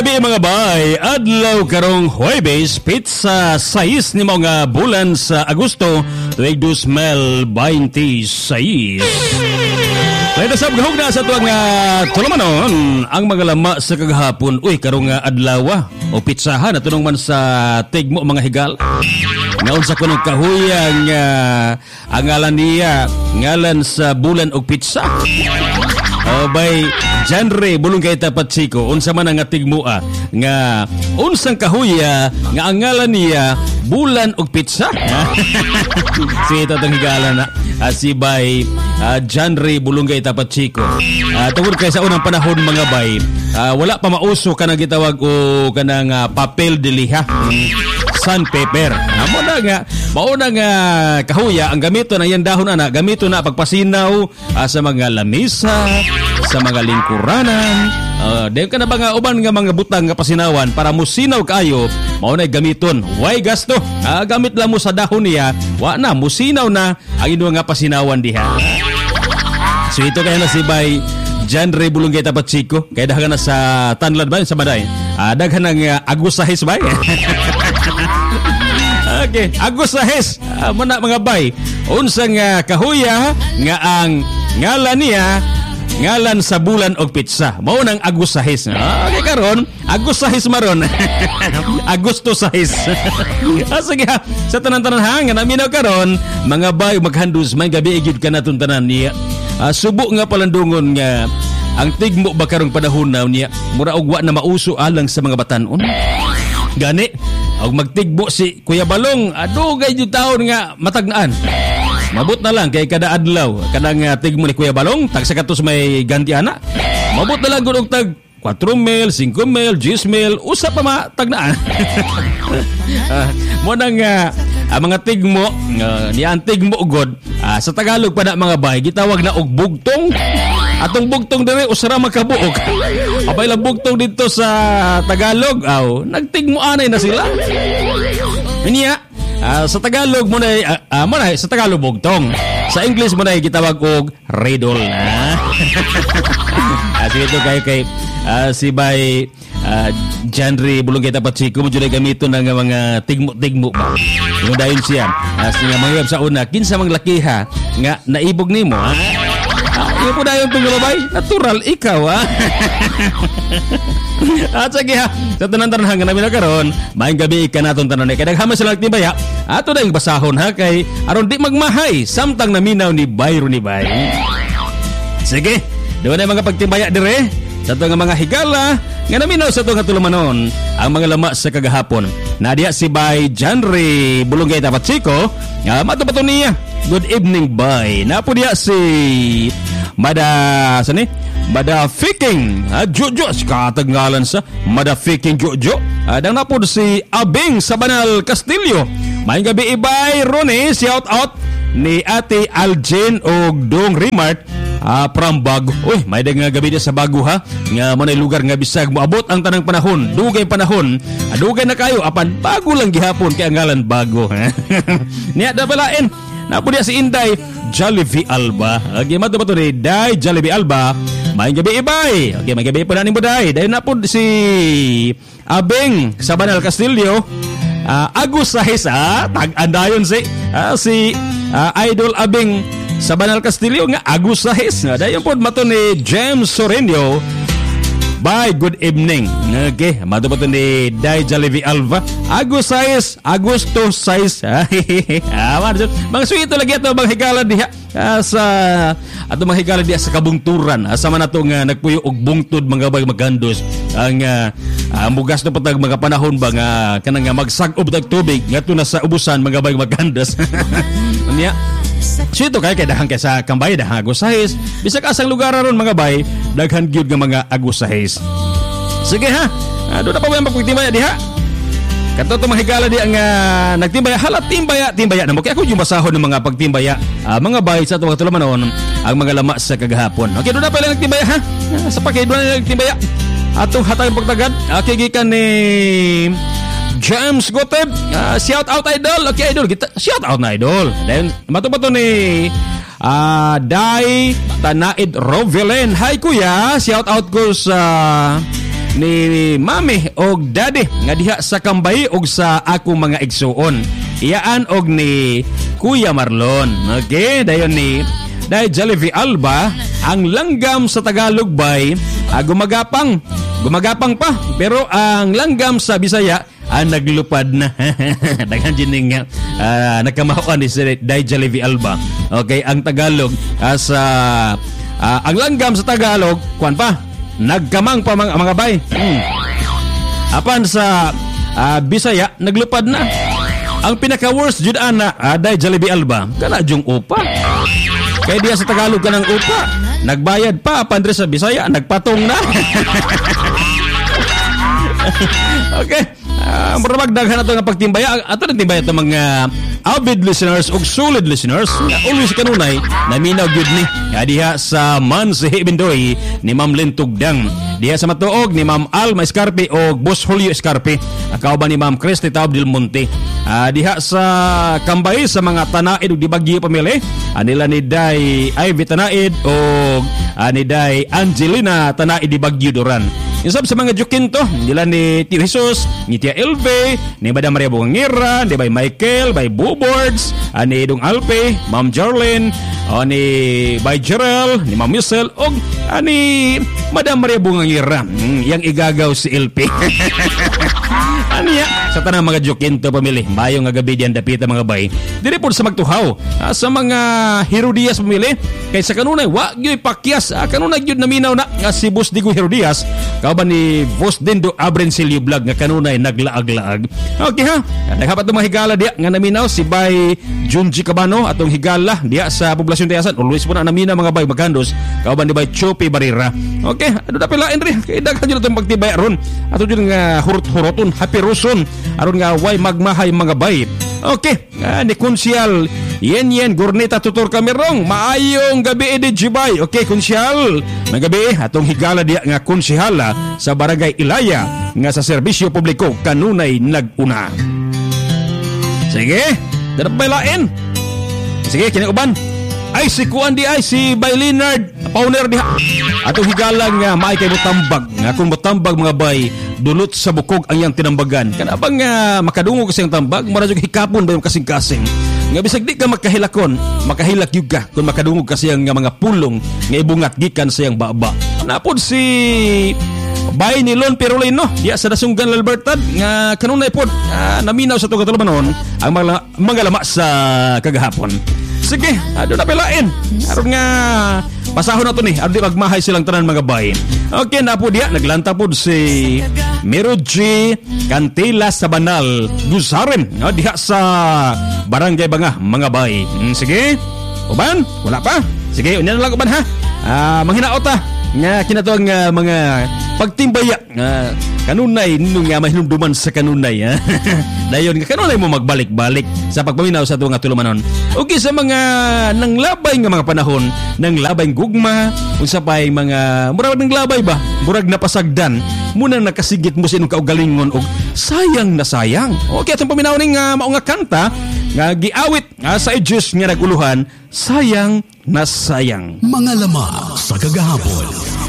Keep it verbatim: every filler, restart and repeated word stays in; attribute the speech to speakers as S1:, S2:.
S1: gabi mga bay, adlaw karong Huwebes, pizza sais ni mga bulan sa Agosto, tuig two thousand twenty-six. Lain sab gahog na sa tuwang uh, tulumanon ang mga lama sa kagahapon. Uy, karong uh, adlaw o pizzahan at tunong man sa tigmo mga higal. Ngaon sa kunong kahuyang uh, ang ngalan niya, ngalan sa bulan og pizza. O bay, genre bulong kay tapat siko, unsa man ang tigmoa nga unsang kahuya nga ang ngalan niya bulan og pizza. Si ito tong higala na uh, si bay uh, genre bulong kay tapat siko. Uh, tungod kay sa unang panahon mga bay, uh, wala pa mauso kanang gitawag o kanang uh, papel de liha. Sandpaper. Amo na nga, mao na nga kahuya ang gamito na yan dahon ana, gamito na pagpasinaw uh, sa mga lamisa, sa mga lingkuranan. Uh, Dahil ka na ba nga uban nga mga butang nga pasinawan para musinaw kayo, mao na gamiton. Why gasto? Uh, gamit lang mo sa dahon niya, wa na musinaw na ang ino nga pasinawan diha. So ito kaya na si bay genre bulong kay tapat siko, kaya daghan na sa tanlad ba sa baday. Uh, daghan ng uh, agusahis bay. Okay, agusahis uh, muna mga bay. Unsang uh, kahuya nga ang ngalan niya ngalan sa bulan og pizza. Mao nang agusahis. Ah, okay karon, agusahis maron. Agosto sahis. Ah, sige ha. Sa tanan-tanan ha nga naminaw karon, mga bay maghandus may gabi igid ka natun tanan niya. Uh, subo nga palandungon nga ang tigmo ba karong panahon na niya mura og wa na mauso alang sa mga batan-on. Gani og magtigbo si Kuya Balong, adugay jud taon nga matagnaan. Mabot na lang kay kada adlaw kanang uh, tigmo ni Kuya Balong tag sa katos may ganti ana. Mabot na lang gud og tag four mil, five mil, ten mil, usa pa matagnaan. uh, mo nang uh, ang mga tigmo uh, ni ang tigmo god uh, sa Tagalog pa na mga bay gitawag na og bugtong. Atong bugtong dire usara makabuok. Abay lang bugtong dito sa Tagalog, aw nagtigmo anay na sila. Niya uh, sa Tagalog mo na uh, uh, mo na sa Tagalog bugtong. Sa English mo na gitawag og riddle na. At ito kayo kay uh, si bay uh, genre bulong kay tapat siko mo jud gamito ng mga tigmo-tigmo ba. Yung dayon siya. Uh, siya mga sa una kinsa mang lakiha nga naibog nimo ha. Ah, iyo po na yung paglalabay. Natural, ikaw, ha? At sige, ha? Sa tanan-tanan hanggang namin na karon, maayong gabi ka natong tanan. Kaya naghaman sila nagtibaya. Ato na yung basahon, ha? Kay aron di magmahay. Samtang naminaw ni Bayro ni Bay. Sige, doon na yung mga pagtibaya dire. Sa ito nga mga higala, nga naminaw sa ito nga tulumanon, ang mga lama sa kagahapon. Nadia si Bay genre bulong kay tapat siko. Uh, Mato-pato niya. Good evening, Bay. Napo diya si Mada, sani? Mada Fiking. Uh, Jojo, katagalan sa Mada Fiking Jojo. Uh, dang napo si Abing sa Banal Castillo. Mayang gabi, Bay Ronnie, shout out ni Ate Aljen o Dong Rimart. Ah, from Bago. Uy, may nga gabi dia sa Bago ha. Nga mo na lugar nga bisag moabot ang tanang panahon. Dugay panahon. Adugay na kayo apan bago lang gihapon kay ang ngalan Bago. Niya da balain. Napo dia si Inday Jollibee Alba. Okay, mato ba to ni Day Jollibee Alba. May gabi ibay. Okay, may gabi pa na ni Buday. Dahil napo si Abeng sa Banal Castillo. Uh, Agus Sahis ha. Tag-andayon si uh, si uh, Idol Abeng sa Banal Castillo nga Agus Sahis. Dayon pod mato ni James Sorenio. Bye, good evening. Okay, mato pa to ni Day Jollibee Alva. Agus Sahis, Agosto Sahis. Ah, mga suito lagi ato mga higala diha uh, sa ato mga higala diha sa kabungturan. Asa man ato nga nagpuyo og bungtod mga bay magandos. Ang uh, uh, mugas na patag mga panahon ba nga kanang nga magsag-ob tag tubig ngadto na sa ubusan mga bay magandos. Unya so ito kaya kaya dahang kaya sa Kambay dahang agusahis. Bisag asang lugar ron mga bay daghan gyud nga mga agusahis. Sige ha. Uh, doon na pa ba yung pagtimbaya diha? Kato ito mga higala di ang uh, nagtimbaya. Hala timbaya, timbaya na mo. Kaya ako yung basahon ng mga pagtimbaya. Uh, mga bay sa ito mga tulamanon ang mga lama sa kagahapon. Okay, doon na pa lang nagtimbaya ha. Uh, sa pakay doon na nagtimbaya. Atong hatang pagtagad. Okay, gikan ni James Goteb, uh, shout out idol. Okay idol, kita shout out na idol. Then matupato ni uh, Dai Tanaid Rovelen. Hi kuya, shout out ko sa ni mami og daddy nga diha sa Kambay og sa akong mga igsuon. Iyaan og ni Kuya Marlon. Okay, dayon ni Day Jollibee Alba, ang langgam sa Tagalog bay ah, gumagapang. Gumagapang pa, pero ang langgam sa Bisaya ah, naglupad na. Dagan din nga uh, nagkamahuan ni si Day Jollibee Alba. Okay, ang Tagalog uh, sa uh, ang langgam sa Tagalog, kuan pa, nagkamang pa mga, mga bay. Hmm. Apan sa uh, Bisaya naglupad na. Ang pinaka-worst jud ana uh, Day Jollibee Alba, kana jung upa. Kaya diya sa Tagalog ka ng upa, nagbayad pa, apan sa Bisaya nagpatong na. Okay. Uh, Marabagdaghan na ito nga pagtimbaya. Ato na timbaya ito mga avid listeners o solid listeners. Uh, always kanunay, naminaw yun ni. Uh, diha sa Mansi Bindoy ni Ma'am Lynn Tugdang. Diha sa Matuog ni Ma'am Alma Escarpe o Boss Julio Escarpe. Akaw ba ni Ma'am Christy Taub del Monte. Uh, diha sa Kambay sa mga Tanaid o di Bagyo pamili. Uh, nila ni Day Ivy Tanaid o uh, ni Day Angelina Tanaid di Bagyo Duran. Isab sa mga Jukinto, nila ni Tio Jesus, ni Tia Elve, ni Madam Maria Bungangira, ni Bay Michael, Bay Buboards, ni Dong Alpe, Ma'am Jarlene, o ni Bay Jerel, ni Ma'am Michelle, o ni Madam Maria Bungangira. Hmm, yang igagaw si Elpe. Ano ya? Sa tanang mga Jukinto pamili, mayong nga gabi diyan dapita mga bay. Dili po sa magtuhaw, sa mga Herodias pamili, kay sa kanunay, wa gyoy pakyas, kanunay gyud naminaw na nga si Boss Digo Herodias, kauban ni Boss Dindo Abrencilio Vlog nga kanunay naglaag-laag. Okay ha, naghapat ng mga higala diya nga naminaw si Bay Junji Cabano atong higala diya sa Poblasyon Tayasan. Always po na naminaw mga bay magandos, kauban ni Bay Chopi Barira. Okay, ano na pila Andre, kay daghan jud itong pagtibay aron. Ato jud nga hurot-huroton, hapiruson aron nga way magmahay mga bay. Okay, uh, ni Kunsyal Yen Yen Gurnita Tutor Kamerong, maayong gabi edi Jibay. Okay, Kunsyal, may gabi atong higala diya nga konsyhala sa Barangay Ilaya nga sa serbisyo publiko kanunay nag-una. Sige, darabay lain. Sige, kinauban. Ay si Kuan di ay si Bay Leonard Pauner diha. Atong higala nga maay kay butambag. Nga kung butambag mga bay, dulot sa bukog ang iyang tinambagan. Kana bang uh, makadungog kasi ang tambag, mara jud hikapon ba yung kasing-kasing. Nga bisag di ka makahilakon, makahilak yun ka kung makadungog kasi ang mga pulong nga ibungat gikan sa iyang baba. Napod si Bay ni Lon Pirolino diya sa Dasunggan Lalbertad nga kanunay pod uh, naminaw sa tuga tulumanon ang mga, mga lama sa kagahapon. Sige, ado na pilain. Aron nga pasahon na to ni, aron di magmahay silang tanan mga bay. Okay, na po diya, naglanta po si Meroji Cantila sa Banal Gusaren, no, diya sa Barangay Banga mga bay. Hmm, sige, uban, wala pa. Sige, unya na lang uban ha. Ah, manghinaot ta nga kinato ang uh, mga pagtimbaya nga uh, kanunay nung nga mahinumduman sa kanunay ha. Dayon nga kanunay mo magbalik-balik sa pagpaminaw sa tuwa nga tulumanon. Okay, sa mga nanglabay nga mga panahon, nanglabay gugma, unsa pay mga murag nanglabay ba, murag napasagdan muna nakasigit mo sa inyong kaugalingon og sayang na sayang. Okay, atong paminaw ning uh, mao nga kanta nga giawit uh, sa edges nga naguluhan, sayang na sayang.
S2: Mga lama sa kagahapon.